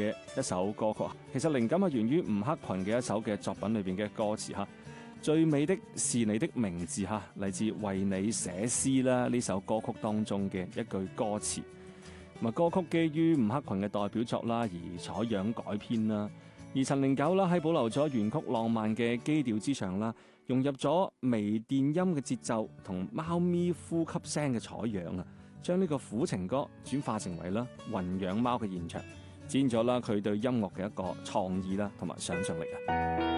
嘅一首歌曲。其實靈感係源於吳克群嘅一首嘅作品裏邊嘅歌詞吓，最美的是你的名字吓，嚟自為你寫詩啦呢首歌曲當中嘅一句歌詞。咁啊，歌曲基於吳克群嘅代表作啦而採樣改編啦，而陳零九啦喺保留咗原曲浪漫嘅基調之上啦，融入咗微電音嘅節奏同貓咪呼吸聲嘅採樣啊，將呢個苦情歌轉化成為啦混養貓嘅現場，展現咗啦佢對音樂嘅一個創意啦同埋想象力啊。